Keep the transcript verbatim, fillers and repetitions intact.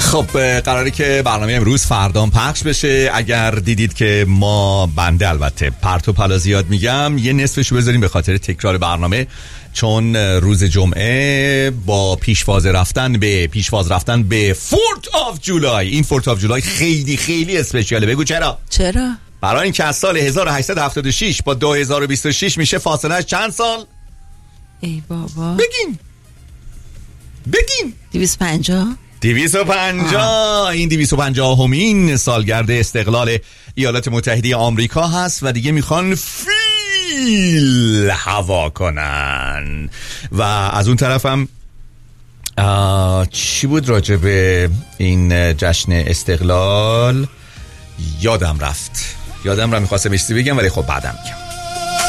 خب قراره که برنامه امروز فردام پخش بشه. اگر دیدید که ما بنده البته پرت و پلا زیاد میگم، یه نصفشو بذاریم به خاطر تکرار برنامه، چون روز جمعه با پیشواز رفتن به پیشواز رفتن به فورت آف جولای، این فورت آف جولای خیلی خیلی اسپشیاله. بگو چرا؟ چرا؟ برای این که از سال هزار و هشتصد و هفتاد و شش با دو هزار و بیست و شش میشه فاصلهش چند سال؟ ای بابا بگین بگین دویست و پنجاه دویست و پنجاه. این دویست و پنجاه همین سالگرد استقلال ایالات متحده آمریکا هست و دیگه میخوان فیل هوا کنن. و از اون طرفم چی بود راجع به این جشن استقلال؟ یادم رفت یادم رفت میخواستم اشتی بگم، ولی خب بعدم میگم.